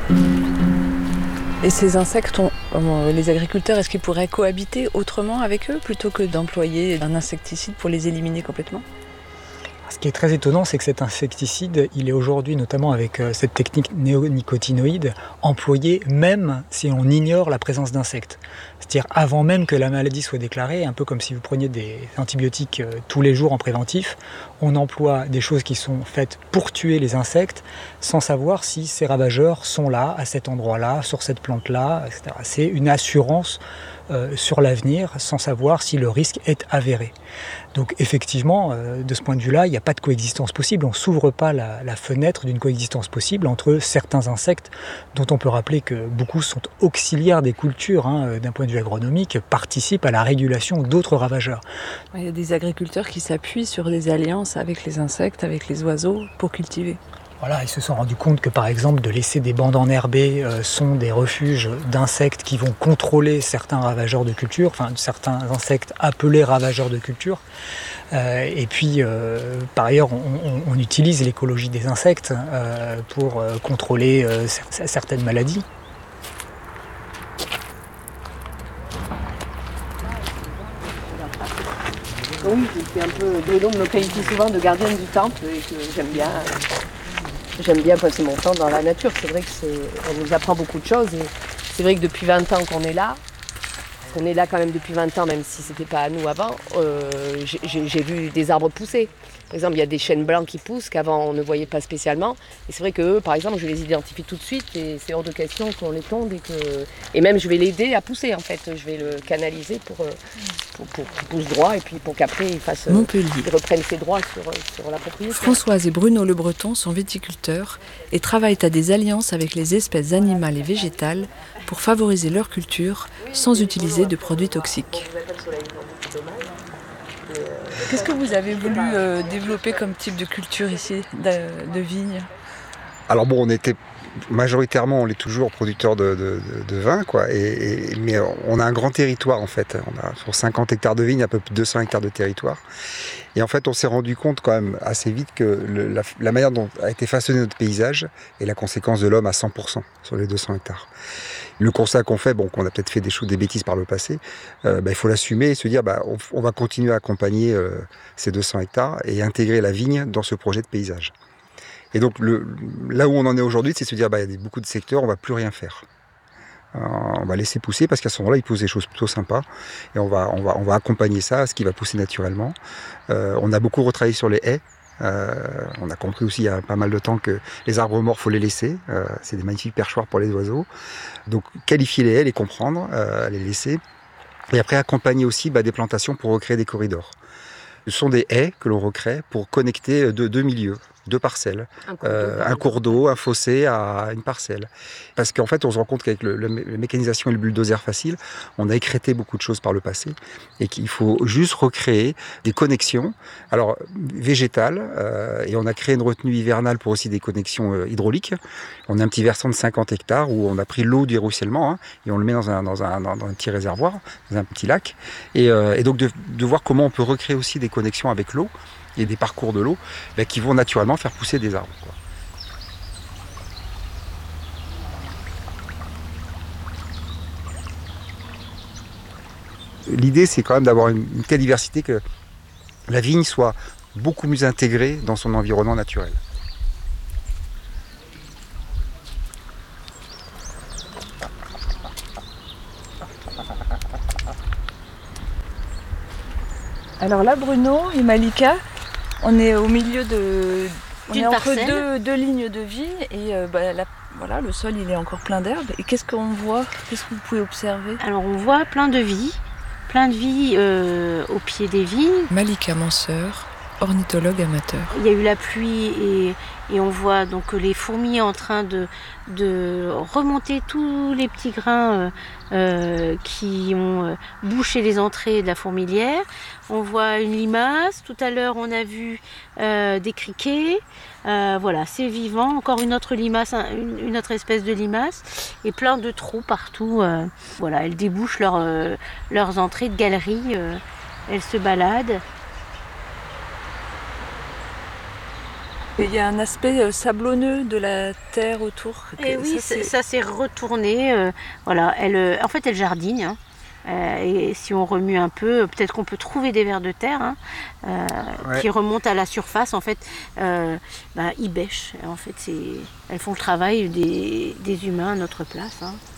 Et ces insectes, les agriculteurs, est-ce qu'ils pourraient cohabiter autrement avec eux plutôt que d'employer un insecticide pour les éliminer complètement ? Ce qui est très étonnant, c'est que cet insecticide, il est aujourd'hui, notamment avec cette technique néonicotinoïde, employé même si on ignore la présence d'insectes. C'est-à-dire avant même que la maladie soit déclarée, un peu comme si vous preniez des antibiotiques tous les jours en préventif, on emploie des choses qui sont faites pour tuer les insectes sans savoir si ces ravageurs sont là, à cet endroit-là, sur cette plante-là, etc. C'est une assurance sur l'avenir sans savoir si le risque est avéré. Donc effectivement, de ce point de vue-là, il n'y a pas de coexistence possible. On ne s'ouvre pas la fenêtre d'une coexistence possible entre certains insectes dont on peut rappeler que beaucoup sont auxiliaires des cultures, d'un point de vue agronomique, participent à la régulation d'autres ravageurs. Il y a des agriculteurs qui s'appuient sur des alliances avec les insectes, avec les oiseaux pour cultiver. Voilà, ils se sont rendus compte que par exemple de laisser des bandes enherbées sont des refuges d'insectes qui vont contrôler certains ravageurs de culture, enfin certains insectes appelés ravageurs de culture. Et puis par ailleurs on utilise l'écologie des insectes pour contrôler certaines maladies. Oui, c'est un peu Bruno me qualifie souvent de gardienne du temple et que j'aime bien passer mon temps dans la nature. C'est vrai qu'on nous apprend beaucoup de choses et c'est vrai que depuis 20 ans qu'on est là quand même depuis 20 ans, même si c'était pas à nous avant, j'ai vu des arbres pousser. Par exemple, il y a des chênes blancs qui poussent qu'avant on ne voyait pas spécialement. Et c'est vrai que eux, par exemple, je les identifie tout de suite et c'est hors de question qu'on les tonde et même je vais l'aider à pousser en fait. Je vais le canaliser pour qu'il pousse droit et puis pour qu'après il reprenne ses droits sur la propriété. Françoise et Bruno Le Breton sont viticulteurs et travaillent à des alliances avec les espèces animales et végétales pour favoriser leur culture sans utiliser de produits toxiques. Qu'est-ce que vous avez voulu développer comme type de culture ici, de vigne ? Alors bon, majoritairement, on est toujours producteur de vin, quoi. Mais on a un grand territoire en fait. On a sur 50 hectares de vignes, à peu près 200 hectares de territoire. Et en fait, on s'est rendu compte quand même assez vite que la manière dont a été façonné notre paysage est la conséquence de l'homme à 100% sur les 200 hectares. Le constat qu'on fait, qu'on a peut-être fait des bêtises par le passé, il faut l'assumer et se dire on va continuer à accompagner ces 200 hectares et intégrer la vigne dans ce projet de paysage. Et donc là où on en est aujourd'hui, c'est se dire il y a beaucoup de secteurs, on ne va plus rien faire. On va laisser pousser parce qu'à ce moment-là, ils poussent des choses plutôt sympas et on va accompagner ça, ce qui va pousser naturellement. On a beaucoup retravaillé sur les haies. On a compris aussi il y a pas mal de temps que les arbres morts, faut les laisser. C'est des magnifiques perchoirs pour les oiseaux. Donc qualifier les haies, les comprendre, les laisser. Et après accompagner aussi des plantations pour recréer des corridors. Ce sont des haies que l'on recrée pour connecter deux milieux, 2 parcelles, un cours d'eau, un fossé à une parcelle. Parce qu'en fait, on se rend compte qu'avec la mécanisation et le bulldozer facile, on a écrêté beaucoup de choses par le passé et qu'il faut juste recréer des connexions, alors végétales, et on a créé une retenue hivernale pour aussi des connexions hydrauliques. On a un petit versant de 50 hectares où on a pris l'eau du ruissellement et on le met dans un petit réservoir, dans un petit lac, et donc de voir comment on peut recréer aussi des connexions avec l'eau et des parcours de l'eau qui vont naturellement faire pousser des arbres, quoi. L'idée, c'est quand même d'avoir une telle diversité que la vigne soit beaucoup mieux intégrée dans son environnement naturel. Alors là, Bruno et Malika, on est au milieu on est entre deux lignes de vignes et voilà, le sol il est encore plein d'herbe. Et qu'est-ce qu'on voit ? Qu'est-ce que vous pouvez observer ? Alors on voit plein de vie au pied des vignes. Malika Manseur, ornithologue amateur. Il y a eu la pluie et on voit donc les fourmis en train de remonter tous les petits grains qui ont bouché les entrées de la fourmilière. On voit une limace. Tout à l'heure, on a vu des criquets. Voilà, c'est vivant. Encore une autre limace, une autre espèce de limace. Et plein de trous partout. Voilà, elles débouchent leurs entrées de galeries. Elles se baladent. Et il y a un aspect sablonneux de la terre autour. Et oui, ça s'est retourné. Voilà, en fait, elle jardine. Hein. Et si on remue un peu, peut-être qu'on peut trouver des vers de terre qui remontent à la surface. En fait, ils bêchent. En fait, elles font le travail des humains à notre place. Hein.